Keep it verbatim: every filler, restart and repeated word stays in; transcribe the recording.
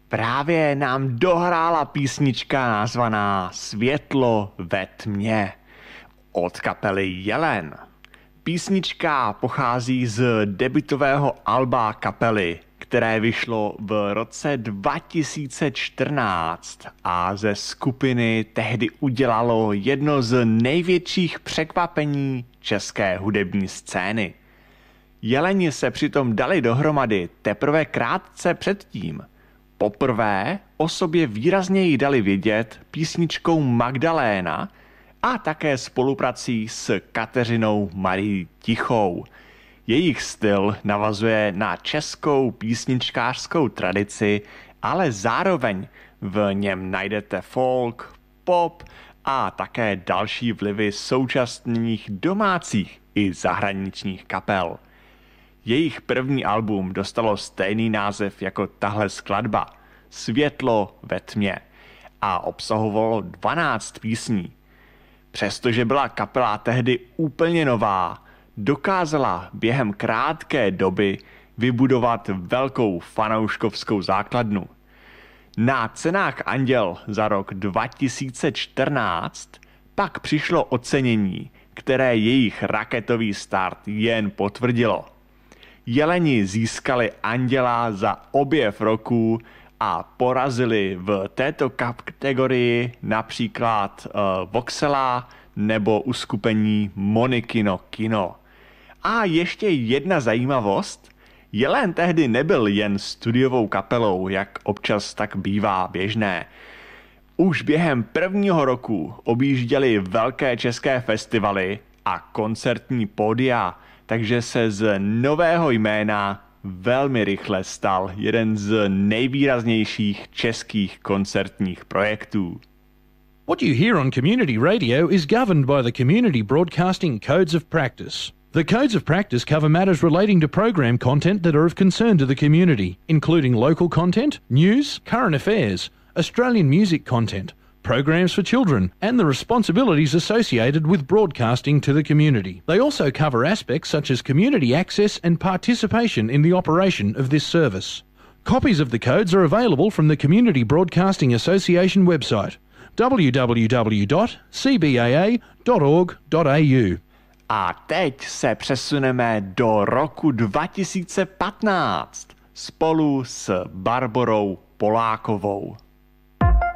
Právě nám dohrála písnička nazvaná Světlo ve tmě od kapely Jelen. Písnička pochází z debutového alba kapely, které vyšlo v roce dva tisíce čtrnáct a ze skupiny tehdy udělalo jedno z největších překvapení české hudební scény. Jeleni se přitom dali dohromady teprve krátce předtím. Poprvé o sobě výrazněji dali vědět písničkou Magdaléna a také spoluprací s Kateřinou Marií Tichou. Jejich styl navazuje na českou písničkářskou tradici, ale zároveň v něm najdete folk, pop a také další vlivy současných domácích i zahraničních kapel. Jejich první album dostalo stejný název jako tahle skladba Světlo ve tmě a obsahovalo dvanáct písní. Přestože byla kapela tehdy úplně nová, dokázala během krátké doby vybudovat velkou fanouškovskou základnu. Na cenách Anděl za rok dva tisíce čtrnáct pak přišlo ocenění, které jejich raketový start jen potvrdilo. Jeleni získali Anděla za objev roku a porazili v této kategorii například uh, Voxela nebo uskupení Monikino Kino. A ještě jedna zajímavost. Jelen tehdy nebyl jen studiovou kapelou, jak občas tak bývá běžné. Už během prvního roku objížděli velké české festivaly a koncertní pódia, takže se z nového jména velmi rychle stal jeden z nejvýraznějších českých koncertních projektů. What you hear on community radio is governed by the Community Broadcasting Codes of Practice. The Codes of Practice cover matters relating to program content that are of concern to the community, including local content, news, current affairs, Australian music content, programs for children, and the responsibilities associated with broadcasting to the community. They also cover aspects such as community access and participation in the operation of this service. Copies of the codes are available from the Community Broadcasting Association website, w w w dot c b a a dot org dot a u. A teď se přesuneme do roku dva tisíce patnáct spolu s Barborou Polákovou.